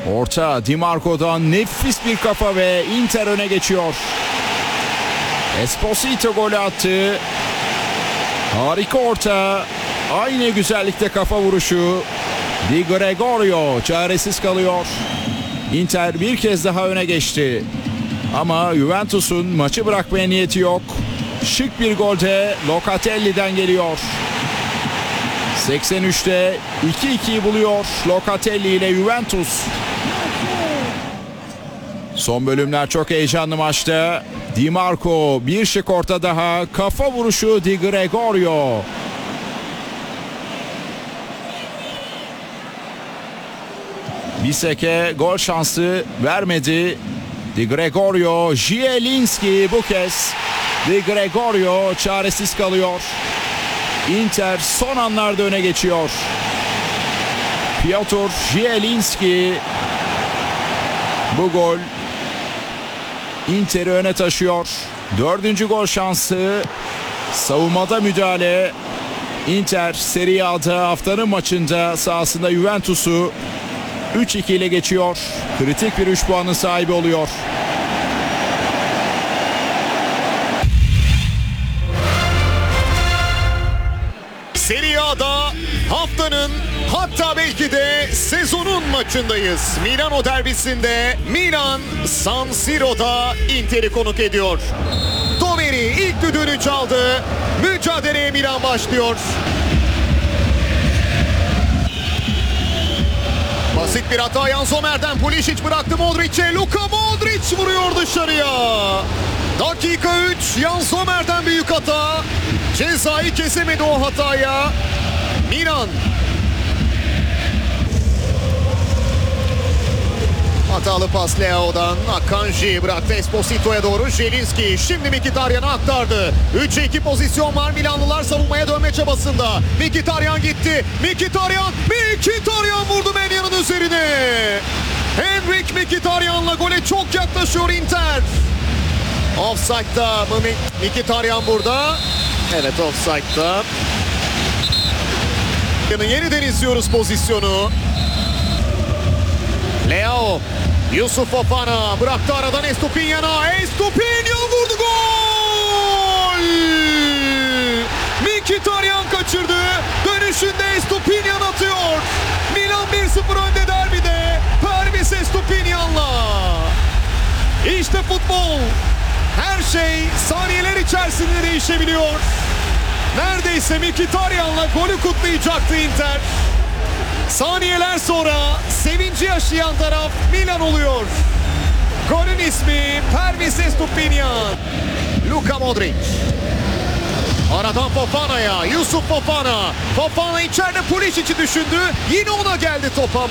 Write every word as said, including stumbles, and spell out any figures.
Orta Di Marco'dan nefis bir kafa ve Inter öne geçiyor. Esposito golü attı. Harika orta. Aynı güzellikte kafa vuruşu. Di Gregorio çaresiz kalıyor. Inter bir kez daha öne geçti. Ama Juventus'un maçı bırakmaya niyeti yok. Şık bir gol de Locatelli'den geliyor. seksen üçte iki ikiyi buluyor Locatelli ile Juventus. Son bölümler çok heyecanlı maçta. Di Marco bir şık orta daha. Kafa vuruşu Di Gregorio. Biseke gol şansı vermedi. Di Gregorio, Zielinski bu kez. Di Gregorio çaresiz kalıyor. Inter son anlarda öne geçiyor. Piotr Zielinski. Bu gol Inter'i öne taşıyor. Dördüncü gol şansı. Savunmada müdahale. Inter Serie A'da haftanın maçında sahasında Juventus'u üç iki ile geçiyor. Kritik bir üç puanın sahibi oluyor. Serie A'da haftanın, hatta belki de sezonun maçındayız. Milano derbisinde Milan San Siro'da Inter'i konuk ediyor. Doveri ilk düdüğünü çaldı. Mücadeleye Milan başlıyor. Basit bir hata Jan Sommer'den. Pulisic bıraktı Modric'e. Luka Modric vuruyor dışarıya. Dakika üç. Jan Sommer'den büyük hata. Cezayı kesemedi o hataya. Milan. Hatalı pas Leao'dan. Akanji bıraktı Esposito'ya doğru. Zielinski şimdi Mkhitaryan'a aktardı. üçe iki pozisyon var. Milanlılar savunmaya dönme çabasında. Mkhitaryan gitti. Mkhitaryan. Mkhitaryan vurdu Menya'nın üzerine. Henrik Mkhitaryan'la gole çok yaklaşıyor Inter. Offside'da mı Mkhitaryan burada? Evet, offside'da. Yeniden izliyoruz pozisyonu. Leao, Yusuf Fofana bıraktı aradan Estupiñan'a. Estupiñan vurdu, gol! Mkhitaryan kaçırdı. Dönüşünde Estupiñan atıyor. Milan bir sıfır önde derbide. Pervis Estupiñan'la. İşte futbol. Her şey saniyeler içerisinde değişebiliyor. Neredeyse Mkhitaryan'la golü kutlayacaktı Inter. Saniyeler sonra sevinci yaşayan taraf Milan oluyor. Golün ismi Pervis Estupiñan. Luka Modric. Aradan Fofana'ya. Yusuf Fofana. Fofana içeride Pulisic'i düşündü. Yine ona geldi topa.